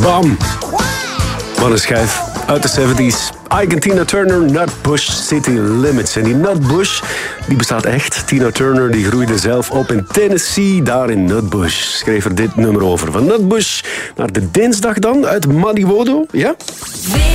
Bam. Wat een schijf uit de 70s. Ike en Tina Turner, Nutbush City Limits. En die Nutbush, die bestaat echt. Tina Turner die groeide zelf op in Tennessee, daar in Nutbush. Schreef er dit nummer over. Van Nutbush naar de dinsdag dan, uit Maliwodo, ja?